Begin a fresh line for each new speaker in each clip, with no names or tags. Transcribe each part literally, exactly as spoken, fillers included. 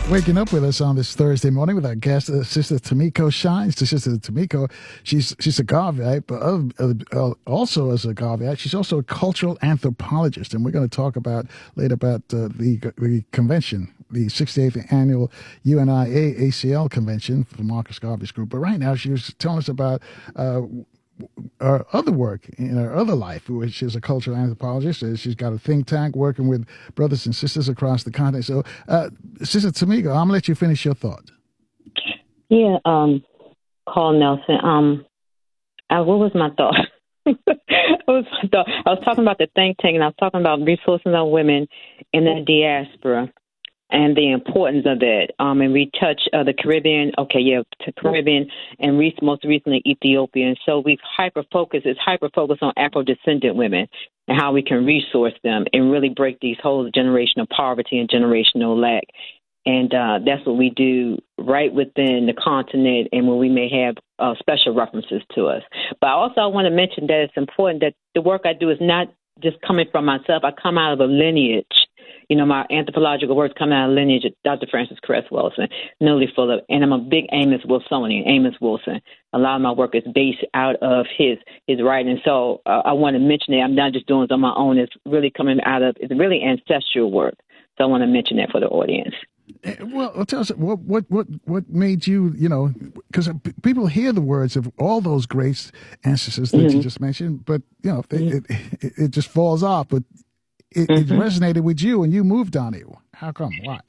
waking up with us on this Thursday morning with our guest, uh, Sister Tomiko Shines. To Sister Tomiko, she's she's a Garveyite, but uh, uh, also as a Garveyite, she's also a cultural anthropologist, and we're going to talk about later about uh, the the convention, the sixty-eighth annual U N I A A C L convention for Marcus Garvey's group. But right now, she was telling us about Uh, her other work in her other life, which is a cultural anthropologist. She's got a think tank working with brothers and sisters across the continent. So, uh, Sister Tomiko, I'm going to let you finish your thought.
Yeah, um, Carl Nelson. Um, uh, what was my thought? what was my thought? I was talking about the think tank, and I was talking about resourcing on women in the diaspora and the importance of that. Um, and we touch uh, the Caribbean, okay, yeah, to Caribbean, and re- most recently Ethiopia. And so we've hyper-focused, it's hyper-focused on Afro-descendant women and how we can resource them and really break these whole generational poverty and generational lack. And uh, that's what we do right within the continent and when we may have uh, special references to us. But also I want to mention that it's important that the work I do is not just coming from myself. I come out of a lineage. You know, my anthropological works come out of lineage of Doctor Francis Cress Welsing, Nellie Fuller, and I'm a big Amos Wilsonian, Amos Wilson. A lot of my work is based out of his his writing. So uh, I want to mention it. I'm not just doing it on my own. It's really coming out of, it's really ancestral work. So I want to mention that for the audience.
Well, tell us, what what what what made you, you know, because people hear the words of all those great ancestors that mm-hmm. you just mentioned, but, you know, mm-hmm. it, it, it just falls off. But It, mm-hmm. it resonated with you and you moved on it. How come? Why?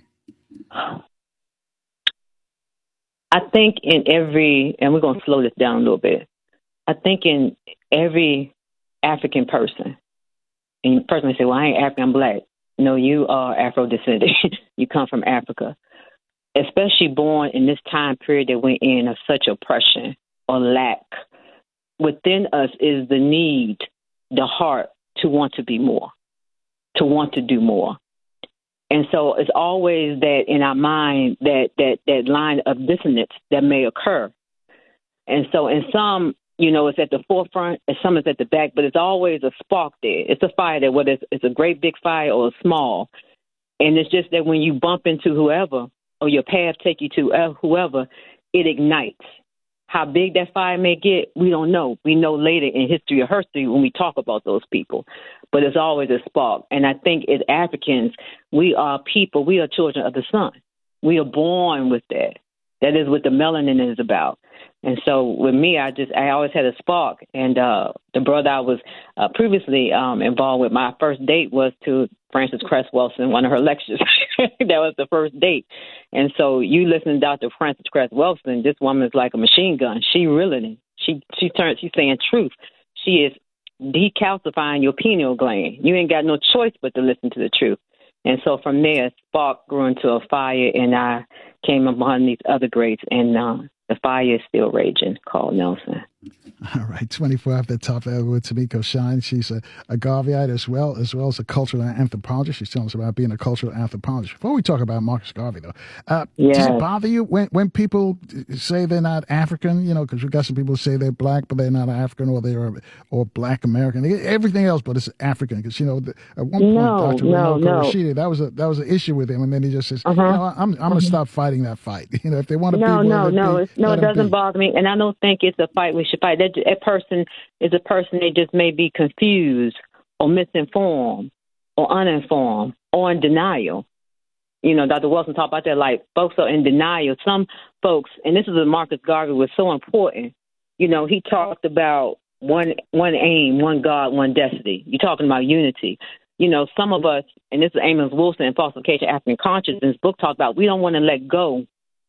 I think in every, and we're going to slow this down a little bit. I think in every African person, and the person may say, well, I ain't African, I'm black. No, you are Afro-descendant. You come from Africa. Especially born in this time period that we're in of such oppression or lack. Within us is the need, the heart to want to be more. To want to do more. And so it's always that in our mind, that, that, that line of dissonance that may occur. And so in some, you know, it's at the forefront and some is at the back, but it's always a spark there. It's a fire that whether it's, it's a great big fire or a small. And it's just that when you bump into whoever or your path take you to whoever, it ignites. How big that fire may get, we don't know. We know later in history or history when we talk about those people. But it's always a spark. And I think as Africans, we are people, we are children of the sun. We are born with that. That is what the melanin is about. And so with me, I just, I always had a spark. And uh, the brother I was uh, previously um, involved with, my first date was to Francis Cress Welsing, one of her lectures. That was the first date. And so you listen to Doctor Francis Cress Welsing, this woman is like a machine gun. She reeling it. She, she turns, she's saying truth. She is decalcifying your pineal gland. You ain't got no choice but to listen to the truth. And so from there, a spark grew into a fire, and I came upon these other greats, and uh, the fire is still raging. Carl Nelson.
All right, twenty-four after the top there with Tomiko Shines. She's a, a Garveyite as well, as well as a cultural anthropologist. She's telling us about being a cultural anthropologist. Before we talk about Marcus Garvey, though, uh, yes. does it bother you when, when people say they're not African? You know, because we've got some people who say they're black, but they're not African, or they're or black American. They, everything else, but it's African. Because you know, at one point,
no,
Doctor
no,
Renoco
no.
Rashidi, that was a that was an issue with him, and then he just says,
uh-huh.
you know, I'm I'm uh-huh. gonna stop fighting that fight. You know, if they want to
no,
be,
no, no,
be,
it's, no, it doesn't
be.
bother me, and I don't think it's a fight we should fight. That, that person is a person that just may be confused or misinformed or uninformed or in denial. You know, Doctor Wilson talked about that, like folks are in denial. Some folks, and this is what Marcus Garvey was so important. You know, he talked about one one aim, one God, one destiny. You're talking about unity. You know, some of us, and this is Amos Wilson in Falsification of African Consciousness, book talked about we don't want to let go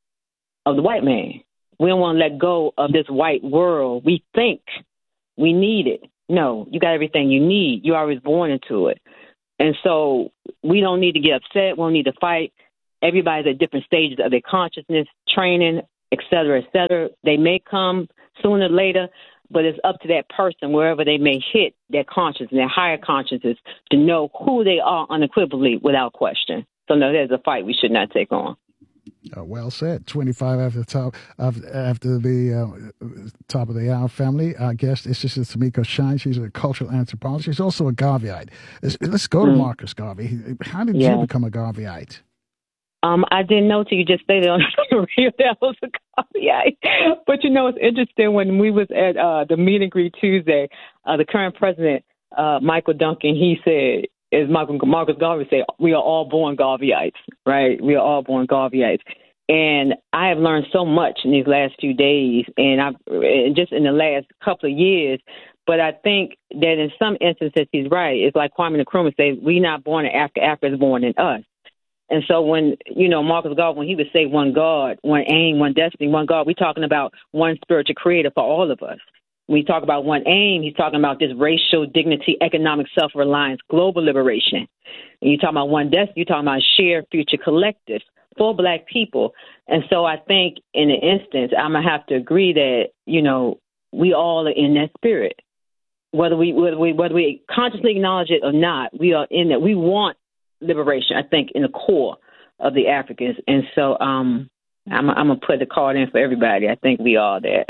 of the white man. We don't want to let go of this white world. We think we need it. No, you got everything you need. You always born into it. And so we don't need to get upset. We don't need to fight. Everybody's at different stages of their consciousness, training, et cetera, et cetera. They may come sooner or later, but it's up to that person, wherever they may hit their consciousness, their higher consciousness, to know who they are unequivocally without question. So no, there's a fight we should not take on.
Uh, well said. twenty-five after the top of, after the uh, top of the hour. Family. Our guest is Sister Tomiko Shines. She's a cultural anthropologist. She's also a Garveyite. Let's, let's go to mm. Marcus Garvey. How did yeah. you become a Garveyite?
Um, I didn't know till you just stated on the radio that was a caveat. But you know, it's interesting when we was at uh, the meet and greet Tuesday, uh, the current president, uh, Michael Duncan, he said, as Michael Marcus Garvey said, we are all born Garveyites, right? We are all born Garveyites. And I have learned so much in these last few days, and I've and just in the last couple of years. But I think that in some instances he's right. It's like Kwame Nkrumah says, "We're not born in Africa; Africa is born in us." And so when, you know, Marcus Garvey, when he would say one God, one aim, one destiny, one God, we're talking about one spiritual creator for all of us. When we talk about one aim, he's talking about this racial dignity, economic self-reliance, global liberation. And you're talking about one destiny, you're talking about shared future collectives for Black people. And so I think in an instance, I'm going to have to agree that, you know, we all are in that spirit. Whether we, whether we, whether we consciously acknowledge it or not, we are in that. We want liberation, I think, in the core of the Africans. And so um, I'm, I'm going to put the card in for everybody. I think we are there.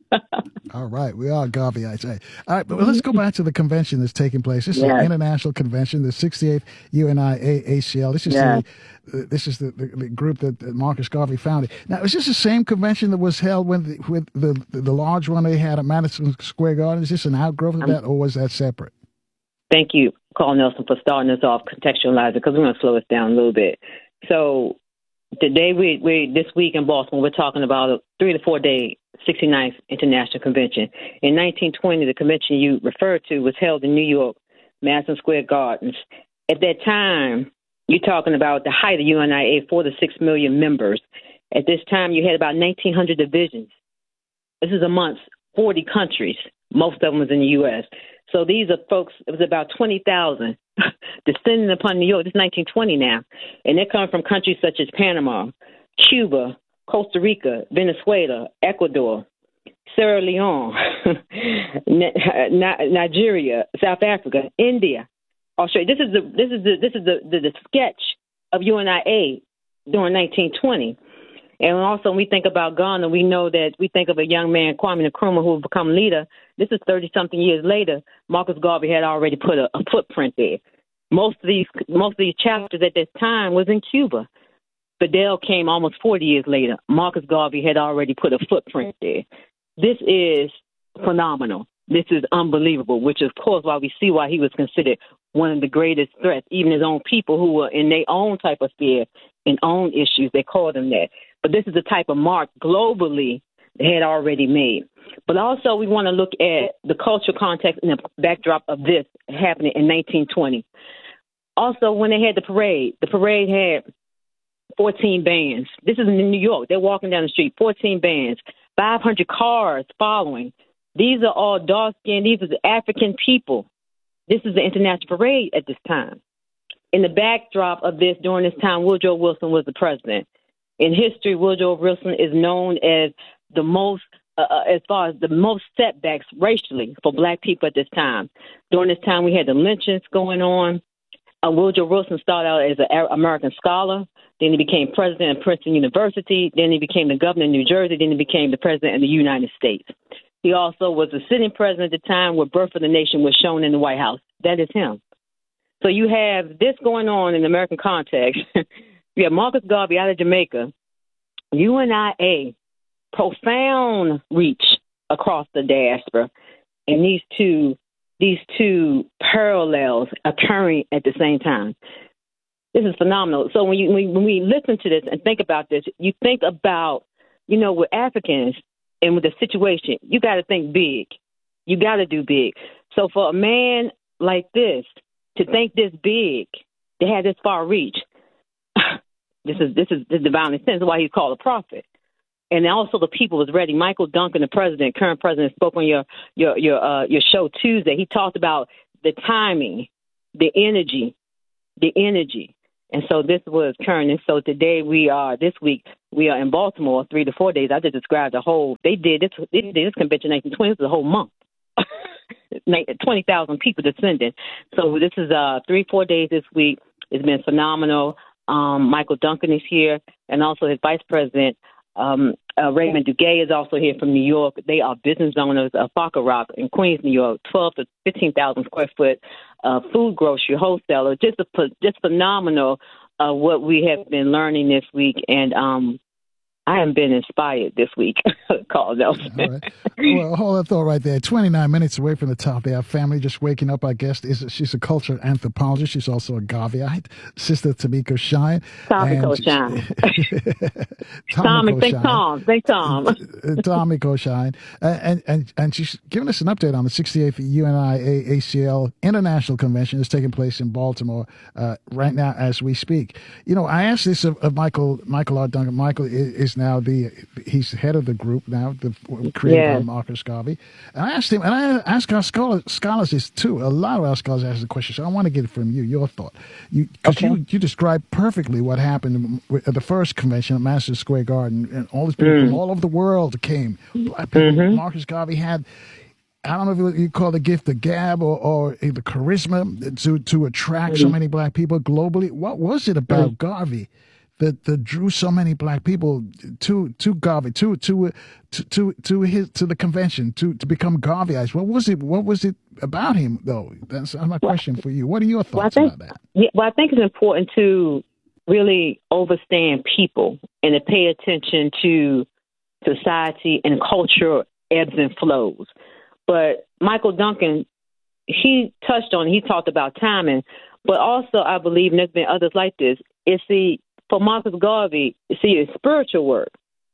All right. We are Garveyites. Hey. All right. But let's go back to the convention that's taking place. This is yes. an international convention, the sixty-eighth U N I A C L. This is yes. the uh, this is the, the, the group that, that Marcus Garvey founded. Now, is this the same convention that was held when the, with the, the, the large one they had at Madison Square Garden? Is this an outgrowth of um, that, or was that separate?
Thank you, Carl Nelson, for starting us off, contextualizing, because we're going to slow us down a little bit. So today, we, we this week in Boston, we're talking about a three to four day sixty-ninth International Convention. In nineteen twenty, the convention you referred to was held in New York, Madison Square Gardens. At that time, you're talking about the height of U N I A, four to six million members. At this time, you had about nineteen hundred divisions. This is amongst forty countries. Most of them was in the U S So these are folks, it was about twenty thousand descending upon New York. This is nineteen twenty now. And they're coming from countries such as Panama, Cuba, Costa Rica, Venezuela, Ecuador, Sierra Leone, Nigeria, South Africa, India, Australia. This is the this is the this is the, the, the sketch of U N I A during nineteen twenty. And also, when we think about Ghana, we know that we think of a young man, Kwame Nkrumah, who will become leader. This is thirty-something years later. Marcus Garvey had already put a, a footprint there. Most of these most of these chapters at this time was in Cuba. Fidel came almost forty years later. Marcus Garvey had already put a footprint there. This is phenomenal. This is unbelievable, which is, of course, why we see why he was considered one of the greatest threats. Even his own people who were in their own type of sphere and own issues, they called him that. But this is the type of mark globally they had already made. But also we want to look at the cultural context and the backdrop of this happening in nineteen twenty. Also, when they had the parade, the parade had fourteen bands. This is in New York. They're walking down the street, fourteen bands, five hundred cars following. These are all dark-skinned. These are the African people. This is the international parade at this time. In the backdrop of this, during this time, Woodrow Wilson was the president. In history, Woodrow Wilson is known as the most, uh, as far as the most setbacks racially for Black people at this time. During this time, we had the lynchings going on. Uh, Woodrow Wilson started out as an American scholar. Then he became president of Princeton University. Then he became the governor of New Jersey. Then he became the president of the United States. He also was the sitting president at the time where Birth of the Nation was shown in the White House. That is him. So you have this going on in the American context. You have Marcus Garvey out of Jamaica, U N I A, profound reach across the diaspora, and these two these two parallels occurring at the same time. This is phenomenal. So when you when, when we listen to this and think about this, you think about, you know, with Africans and with the situation, you got to think big. You got to do big. So for a man like this to think this big, to have this far reach, this is this is the divine sense why he's called a prophet. And also the people was ready. Michael Duncan, the president, current president, spoke on your your your uh, your show Tuesday. He talked about the timing, the energy, the energy. And so this was current. And so today we are, this week, we are in Baltimore, three to four days. I just described the whole, they did this, they did this convention in nineteen twenty, this was a whole month. twenty thousand people descended. So this is uh, three, four days this week. It's been phenomenal. Um, Michael Duncan is here, and also his vice president, um, uh, Raymond Duguay, is also here from New York. They are business owners of Fokker Rock in Queens, New York, twelve to fifteen thousand square foot uh, food grocery wholesaler. Just a just phenomenal of what we have been learning this week, and um, I have been inspired this week, Carl Nelson.
All right. Well, hold that thought right there. twenty-nine minutes away from the top of our family, just waking up, I guess. Is She's a cultural anthropologist. She's also a Garveyite, Sister Tamiko Shine.
Tamiko Shine. Tommy, think Tom. Think Tom.
Tamiko Shine. And, and, and she's giving us an update on the sixty-eighth U N I A C L International Convention that's taking place in Baltimore uh, right now as we speak. You know, I asked this of, of Michael, Michael R. Duncan. Michael is, is now the, he's head of the group now, the created yeah. by Marcus Garvey. And I asked him, and I asked our scholars, scholars this too. A lot of our scholars asked the question, so I want to get it from you, your thought. You, because okay. you, you described perfectly what happened at the first convention at Madison Square Garden, and all these people mm. from all over the world came. Black people, mm-hmm. Marcus Garvey had, I don't know if you call the gift the gab or, or the charisma to, to attract mm-hmm. so many black people globally. What was it about mm-hmm. Garvey that, that drew so many black people to to Garvey, to to to to, to his to the convention, to, to become Garveyites? What was it? What was it about him, though? That's my question for you. What are your thoughts
well, think,
about that?
Yeah, well, I think it's important to really understand people and to pay attention to society and culture ebbs and flows. But Michael Duncan, he touched on, he talked about timing, but also I believe, and there's been others like this, it's the, for Marcus Garvey, see, it's spiritual work.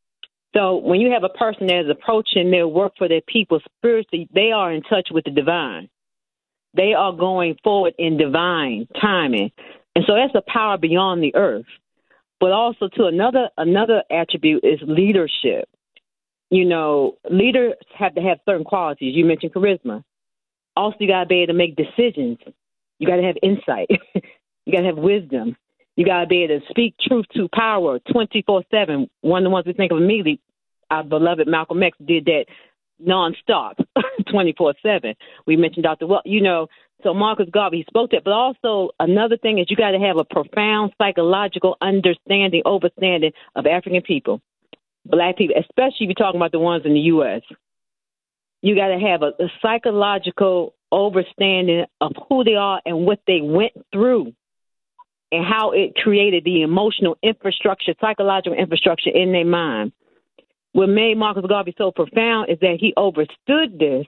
So when you have a person that is approaching their work for their people spiritually, they are in touch with the divine. They are going forward in divine timing. And so that's a power beyond the earth. But also, to another another attribute is leadership. You know, leaders have to have certain qualities. You mentioned charisma. Also, you got to be able to make decisions. You got to have insight. You got to have wisdom. You got to be able to speak truth to power twenty-four seven. One of the ones we think of immediately, our beloved Malcolm X did that nonstop, twenty-four seven. We mentioned Doctor Well, you know, so Marcus Garvey, he spoke that. But also another thing is you got to have a profound psychological understanding, overstanding of African people. Black people, especially if you're talking about the ones in the U S You got to have a, a psychological understanding of who they are and what they went through and how it created the emotional infrastructure, psychological infrastructure in their mind. What made Marcus Garvey so profound is that he understood this.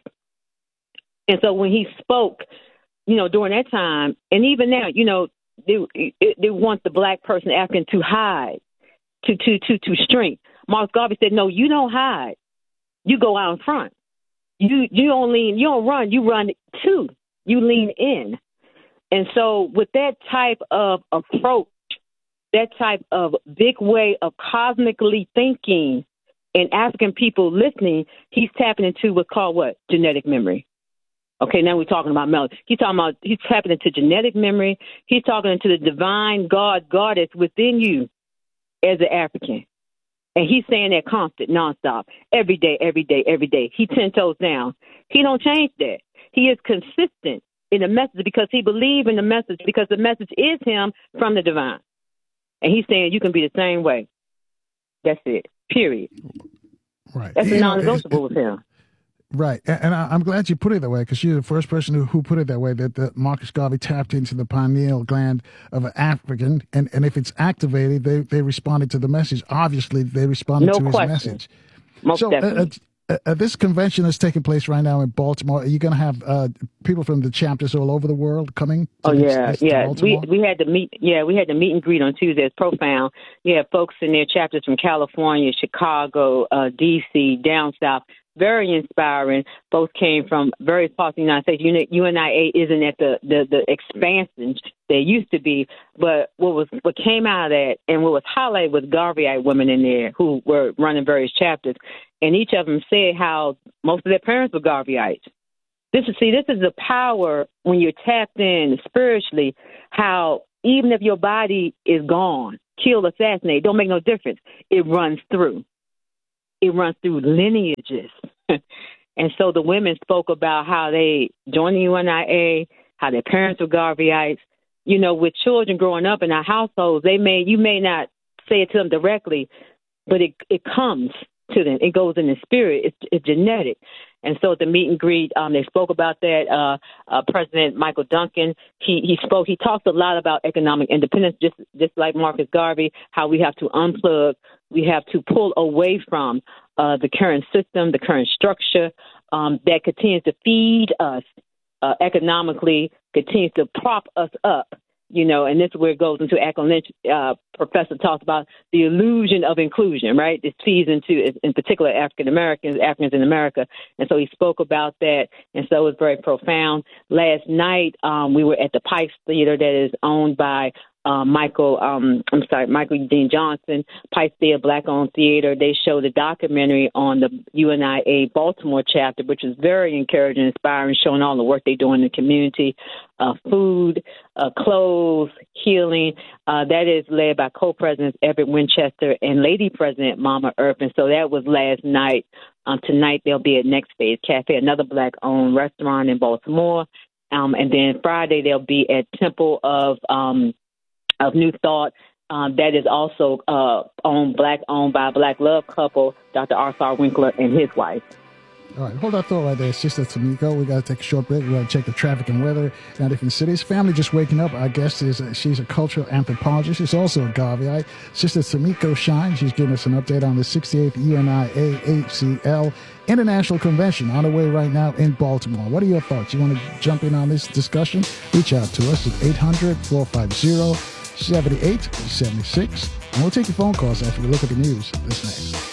And so when he spoke, you know, during that time, and even now, you know, they, they want the black person, African, to hide, to, to, to, to shrink. Marcus Garvey said, no, you don't hide. You go out in front. You you don't lean, you don't run, you run too. You lean in. And so with that type of approach, that type of big way of cosmically thinking and African people listening, he's tapping into what's called what? Genetic memory. Okay, now we're talking about melody. He's talking about, he's tapping into genetic memory. He's talking into the divine God, goddess within you as an African. And he's saying that constant, nonstop, every day, every day, every day. He ten toes down. He don't change that. He is consistent in the message because he believes in the message because the message is him from the divine. And he's saying you can be the same way. That's it, period.
Right.
That's a non-negotiable with him.
Right. And I, I'm glad you put it that way because you're the first person who, who put it that way, that, that Marcus Garvey tapped into the pineal gland of an African. And, and if it's activated, they, they responded to the message. Obviously, they responded
no
to
question.
his message.
Most
so
definitely.
Uh, uh, uh, this convention is taking place right now in Baltimore. Are you going to have uh, people from the chapters all over the world coming?
Oh,
this,
yeah.
this
yeah. We we had to meet. Yeah, we had to meet and greet on Tuesday. It's profound. We have folks in their chapters from California, Chicago, uh, D C, down south. Very inspiring. Both came from various parts of the United States. U N I A isn't at the, the, the expansion they used to be, but what was what came out of that and what was highlighted was Garveyite women in there who were running various chapters, and each of them said how most of their parents were Garveyites. This is see, this is the power when you're tapped in spiritually. How even if your body is gone, killed, assassinated, don't make no difference. It runs through. It runs through lineages. And so the women spoke about how they joined the U N I A, how their parents were Garveyites. You know, with children growing up in our households, they may you may not say it to them directly, but it it comes to them. It goes in the spirit. It's, it's genetic. And so at the meet and greet, um, they spoke about that. Uh, uh, President Michael Duncan, he, he spoke, he talked a lot about economic independence, just, just like Marcus Garvey, how we have to unplug, we have to pull away from uh, the current system, the current structure um, that continues to feed us uh, economically, continues to prop us up. You know, and this is where it goes into Ackland Lynch. Uh, professor talks about the illusion of inclusion, right? This feeds into, in particular, African Americans, Africans in America. And so he spoke about that, and so it was very profound. Last night, um, we were at the Pikes Theater that is owned by uh, Michael, um, I'm sorry, Michael Dean Johnson, Pikes Theater, Black-owned theater. They showed a documentary on the U N I A Baltimore chapter, which is very encouraging, inspiring, showing all the work they do in the community. Uh, food, uh, clothes, healing. Uh, that is led by co-presidents Everett Winchester and Lady President Mama Earp. And so that was last night. Um, tonight they'll be at Next Phase Cafe, another Black-owned restaurant in Baltimore. Um, and then Friday they'll be at Temple of um, of New Thought. Um, that is also uh, owned Black-owned by a Black love couple, Doctor Arthur Winkler and his wife.
All right, hold that thought right there, Sister Tamiko. We got to take a short break. We got to check the traffic and weather in different cities. Family just waking up. Our guest is a, she's a cultural anthropologist. She's also a Garveyite. Sister Tamiko Shine. She's giving us an update on the sixty-eighth U N I A H C L International Convention on the way right now in Baltimore. What are your thoughts? You want to jump in on this discussion? Reach out to us at eight hundred, four five zero, seven eight seven six. And we'll take your phone calls after we look at the news. This next.